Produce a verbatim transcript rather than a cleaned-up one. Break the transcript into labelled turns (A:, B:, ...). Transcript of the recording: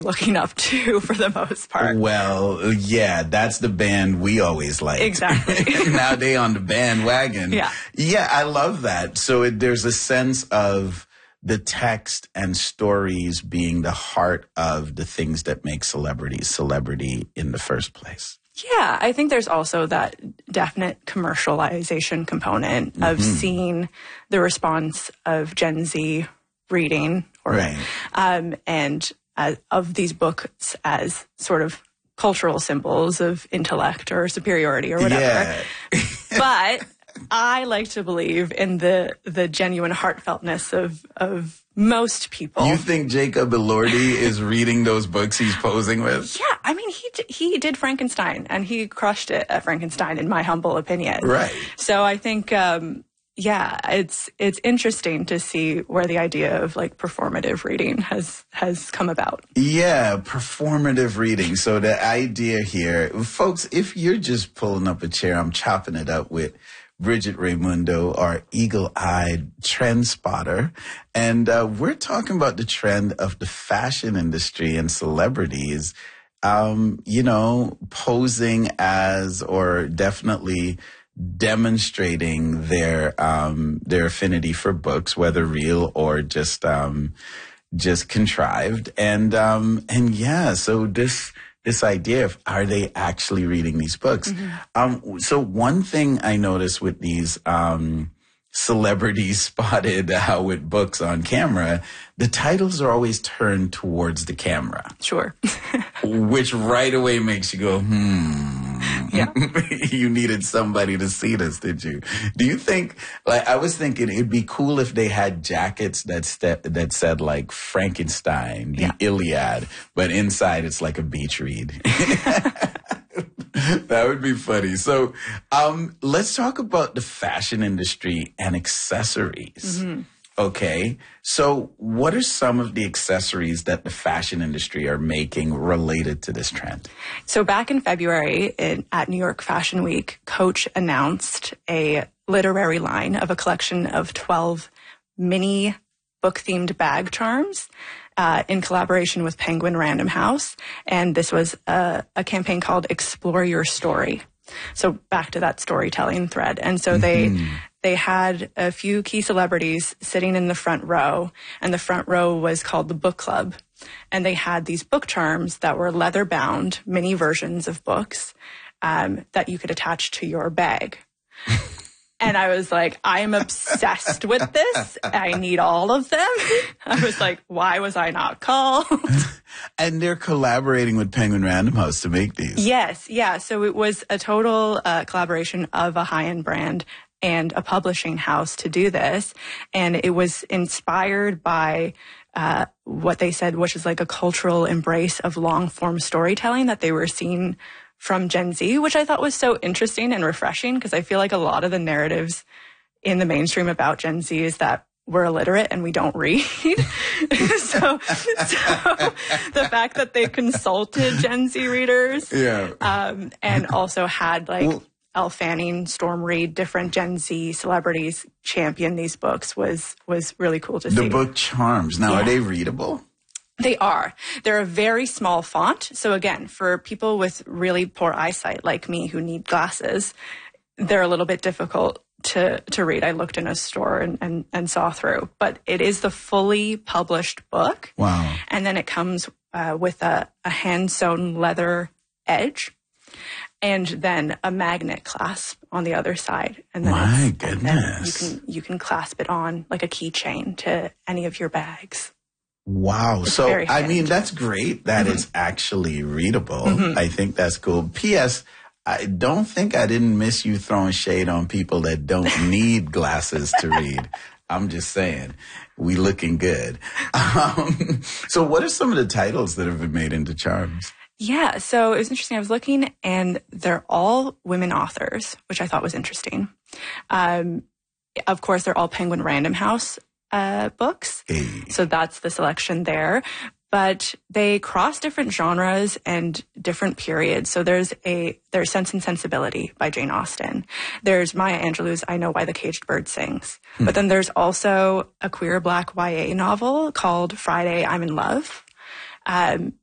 A: looking up to for the most part.
B: Well, yeah, that's the band we always liked.
A: Exactly.
B: Now they on the bandwagon.
A: Yeah.
B: Yeah, I love that. So it, there's a sense of the text and stories being the heart of the things that make celebrities celebrity in the first place.
A: Yeah, I think there's also that definite commercialization component of mm-hmm. seeing the response of Gen Z reading or,
B: right.
A: um, and uh, of these books as sort of cultural symbols of intellect or superiority or whatever.
B: Yeah.
A: But I like to believe in the the genuine heartfeltness of of most people.
B: You think Jacob Elordi is reading those books he's posing with?
A: Yeah, I mean, he he did Frankenstein, and he crushed it at Frankenstein, in my humble opinion.
B: Right.
A: So I think, um, yeah, it's it's interesting to see where the idea of like performative reading has has come about.
B: Yeah, performative reading. So the idea here, folks, if you're just pulling up a chair, I'm chopping it up with Bridget Raimundo, our eagle-eyed trend spotter. And uh, we're talking about the trend of the fashion industry and celebrities, um, you know, posing as or definitely demonstrating their um, their affinity for books, whether real or just um, just contrived. And um, and yeah, so this... This idea of, are they actually reading these books? Mm-hmm. Um, so one thing I noticed with these um, celebrities spotted uh, with books on camera, the titles are always turned towards the camera.
A: Sure.
B: Which right away makes you go, hmm.
A: Yeah.
B: You needed somebody to see this, did you? Do you think, like, I was thinking it'd be cool if they had jackets that st- that said like Frankenstein, the yeah. Iliad, but inside it's like a beach read. That would be funny. So, um, let's talk about the fashion industry and accessories. Mm-hmm. Okay. So what are some of the accessories that the fashion industry are making related to this trend?
A: So back in February in, at New York Fashion Week, Coach announced a literary line of a collection of twelve mini book-themed bag charms uh, in collaboration with Penguin Random House. And this was a, a campaign called Explore Your Story. So back to that storytelling thread. And so they... Mm-hmm. They had a few key celebrities sitting in the front row, and the front row was called the book club. And they had these book charms that were leather-bound, mini versions of books um, that you could attach to your bag. And I was like, I'm obsessed with this. I need all of them. I was like, why was I not called?
B: And they're collaborating with Penguin Random House to make these.
A: Yes, yeah. So it was a total uh, collaboration of a high-end brand and a publishing house to do this. And it was inspired by uh, what they said, which is like a cultural embrace of long-form storytelling that they were seeing from Gen Z, which I thought was so interesting and refreshing, because I feel like a lot of the narratives in the mainstream about Gen Z is that we're illiterate and we don't read. so, so the fact that they consulted Gen Z readers
B: yeah.
A: um, and also had like... Well, Elle Fanning, Storm Reid, different Gen Z celebrities champion these books was was really cool to
B: the
A: see.
B: The book charms. Now, yeah. Are they readable?
A: They are. They're a very small font. So again, for people with really poor eyesight like me who need glasses, they're a little bit difficult to, to read. I looked in a store and, and, and saw through. But it is the fully published book.
B: Wow.
A: And then it comes uh, with a, a hand-sewn leather edge. And then a magnet clasp on the other side. And then
B: My
A: goodness. And then you can you can clasp it on like a keychain to any of your bags.
B: Wow.
A: It's
B: so, I mean, that's great that mm-hmm. it's actually readable. Mm-hmm. I think that's cool. P S. I don't think I didn't miss you throwing shade on people that don't need glasses to read. I'm just saying, we looking good. Um, so what are some of the titles that have been made into charms?
A: Yeah, so it was interesting. I was looking, and they're all women authors, which I thought was interesting. Um, of course, they're all Penguin Random House uh, books,
B: hey.
A: So that's the selection there. But they cross different genres and different periods. So there's a there's Sense and Sensibility by Jane Austen. There's Maya Angelou's I Know Why the Caged Bird Sings. Hmm. But then there's also a queer Black Y A novel called Friday, I'm in Love. Um,